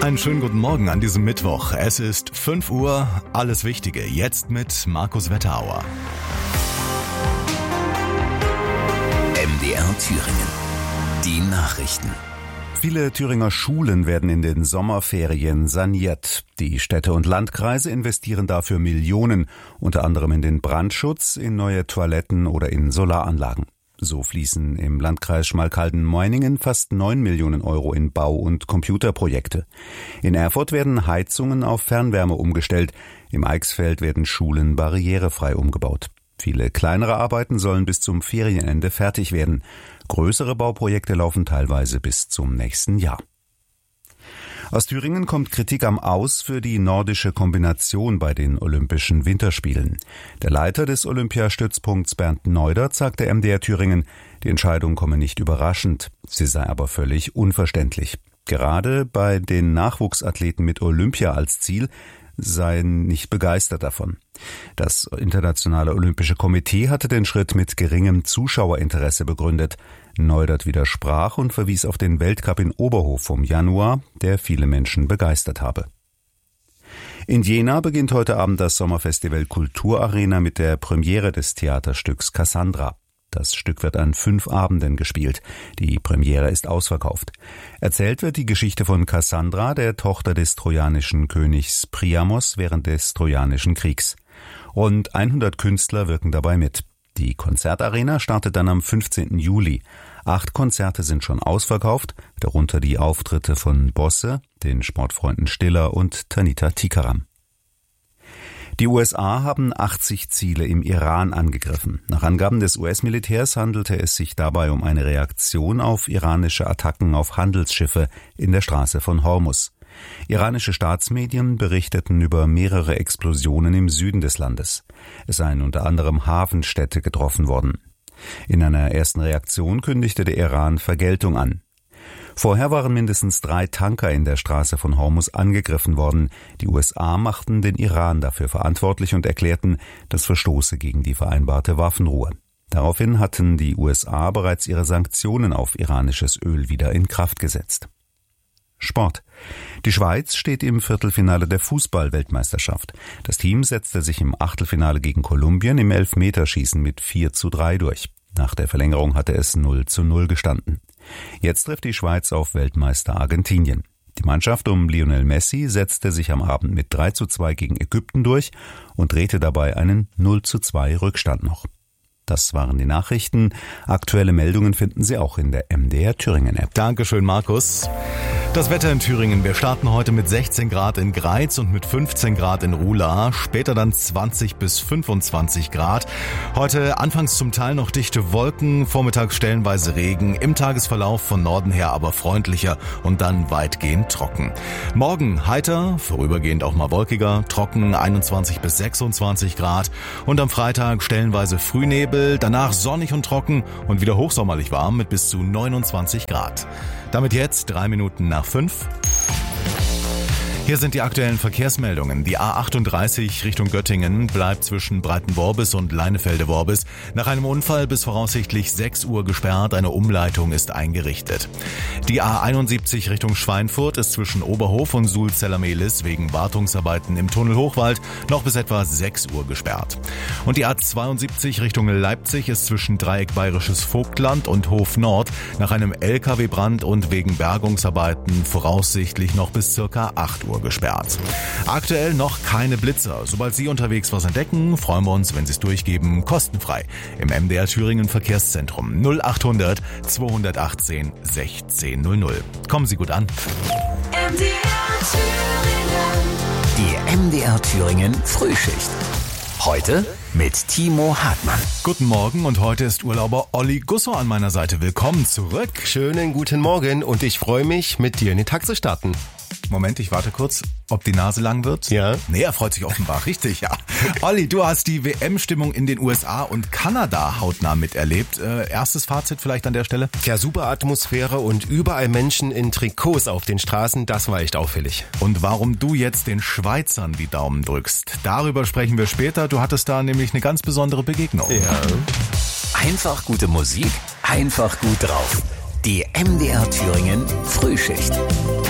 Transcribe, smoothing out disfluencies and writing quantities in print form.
Einen schönen guten Morgen an diesem Mittwoch. Es ist 5 Uhr, alles Wichtige jetzt mit Markus Wetterauer. MDR Thüringen. Die Nachrichten. Viele Thüringer Schulen werden in den Sommerferien saniert. Die Städte und Landkreise investieren dafür Millionen, unter anderem in den Brandschutz, in neue Toiletten oder in Solaranlagen. So fließen im Landkreis Schmalkalden-Meuningen fast 9 Millionen Euro in Bau- und Computerprojekte. In Erfurt werden Heizungen auf Fernwärme umgestellt. Im Eichsfeld werden Schulen barrierefrei umgebaut. Viele kleinere Arbeiten sollen bis zum Ferienende fertig werden. Größere Bauprojekte laufen teilweise bis zum nächsten Jahr. Aus Thüringen kommt Kritik am Aus für die nordische Kombination bei den Olympischen Winterspielen. Der Leiter des Olympiastützpunkts Bernd Neudert sagte MDR Thüringen, die Entscheidung komme nicht überraschend, sie sei aber völlig unverständlich. Gerade bei den Nachwuchsathleten mit Olympia als Ziel seien nicht begeistert davon. Das Internationale Olympische Komitee hatte den Schritt mit geringem Zuschauerinteresse begründet. Neudert widersprach und verwies auf den Weltcup in Oberhof vom Januar, der viele Menschen begeistert habe. In Jena beginnt heute Abend das Sommerfestival Kulturarena mit der Premiere des Theaterstücks Cassandra. Das Stück wird an 5 Abenden gespielt. Die Premiere ist ausverkauft. Erzählt wird die Geschichte von Cassandra, der Tochter des trojanischen Königs Priamos während des Trojanischen Kriegs. Rund 100 Künstler wirken dabei mit. Die Konzertarena startet dann am 15. Juli. 8 Konzerte sind schon ausverkauft, darunter die Auftritte von Bosse, den Sportfreunden Stiller und Tanita Tikaram. Die USA haben 80 Ziele im Iran angegriffen. Nach Angaben des US-Militärs handelte es sich dabei um eine Reaktion auf iranische Attacken auf Handelsschiffe in der Straße von Hormuz. Iranische Staatsmedien berichteten über mehrere Explosionen im Süden des Landes. Es seien unter anderem Hafenstädte getroffen worden. In einer ersten Reaktion kündigte der Iran Vergeltung an. Vorher waren mindestens 3 Tanker in der Straße von Hormuz angegriffen worden. Die USA machten den Iran dafür verantwortlich und erklärten, das verstoße gegen die vereinbarte Waffenruhe. Daraufhin hatten die USA bereits ihre Sanktionen auf iranisches Öl wieder in Kraft gesetzt. Sport. Die Schweiz steht im Viertelfinale der Fußball-Weltmeisterschaft. Das Team setzte sich im Achtelfinale gegen Kolumbien im Elfmeterschießen mit 4:3 durch. Nach der Verlängerung hatte es 0:0 gestanden. Jetzt trifft die Schweiz auf Weltmeister Argentinien. Die Mannschaft um Lionel Messi setzte sich am Abend mit 3:2 gegen Ägypten durch und drehte dabei einen 0:2 Rückstand noch. Das waren die Nachrichten. Aktuelle Meldungen finden Sie auch in der MDR Thüringen App. Dankeschön, Markus. Das Wetter in Thüringen. Wir starten heute mit 16 Grad in Greiz und mit 15 Grad in Ruhla. Später dann 20 bis 25 Grad. Heute anfangs zum Teil noch dichte Wolken, vormittags stellenweise Regen. Im Tagesverlauf von Norden her aber freundlicher und dann weitgehend trocken. Morgen heiter, vorübergehend auch mal wolkiger, trocken 21 bis 26 Grad. Und am Freitag stellenweise Frühnebel, danach sonnig und trocken und wieder hochsommerlich warm mit bis zu 29 Grad. Damit jetzt 3 Minuten nach 5. Hier sind die aktuellen Verkehrsmeldungen. Die A38 Richtung Göttingen bleibt zwischen Breitenworbis und Leinefelde-Worbis nach einem Unfall bis voraussichtlich 6 Uhr gesperrt. Eine Umleitung ist eingerichtet. Die A71 Richtung Schweinfurt ist zwischen Oberhof und Sulzeller-Mehlis wegen Wartungsarbeiten im Tunnel Hochwald noch bis etwa 6 Uhr gesperrt. Und die A72 Richtung Leipzig ist zwischen Dreieck Bayerisches Vogtland und Hof Nord nach einem LKW-Brand und wegen Bergungsarbeiten voraussichtlich noch bis circa 8 Uhr gesperrt. Aktuell noch keine Blitzer. Sobald Sie unterwegs was entdecken, freuen wir uns, wenn Sie es durchgeben, kostenfrei. Im MDR Thüringen Verkehrszentrum 0800 218 1600. Kommen Sie gut an. Die MDR Thüringen Frühschicht. Heute mit Timo Hartmann. Guten Morgen und heute ist Urlauber Olli Gusso an meiner Seite. Willkommen zurück. Schönen guten Morgen und ich freue mich, mit dir in den Tag zu starten. Moment, ich warte kurz, ob die Nase lang wird. Ja. Nee, er freut sich offenbar, richtig, ja. Olli, du hast die WM-Stimmung in den USA und Kanada hautnah miterlebt. Erstes Fazit vielleicht an der Stelle? Ja, super Atmosphäre und überall Menschen in Trikots auf den Straßen, das war echt auffällig. Und warum du jetzt den Schweizern die Daumen drückst, darüber sprechen wir später. Du hattest da nämlich eine ganz besondere Begegnung. Ja. Einfach gute Musik, einfach gut drauf. Die MDR Thüringen Frühschicht.